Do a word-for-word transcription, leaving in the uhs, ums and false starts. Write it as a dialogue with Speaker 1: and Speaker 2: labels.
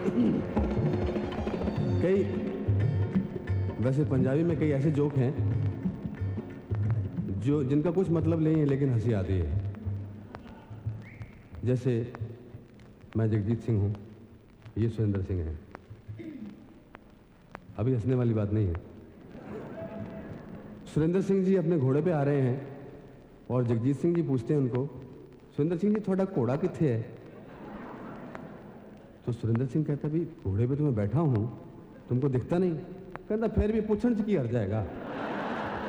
Speaker 1: कई वैसे पंजाबी में कई ऐसे जोक हैं जो जिनका कुछ मतलब नहीं है लेकिन हंसी आती है। जैसे मैं जगजीत सिंह हूं, ये सुरेंद्र सिंह हैं। अभी हंसने वाली बात नहीं है। सुरेंद्र सिंह जी अपने घोड़े पे आ रहे हैं और जगजीत सिंह जी पूछते हैं उनको, सुरेंद्र सिंह जी थोड़ा घोड़ा किथे है? तो सुरेंद्र सिंह कहता भी घोड़े पे तो मैं बैठा हूं, तुमको दिखता नहीं? कहता फिर भी पूछण च की हर जाएगा।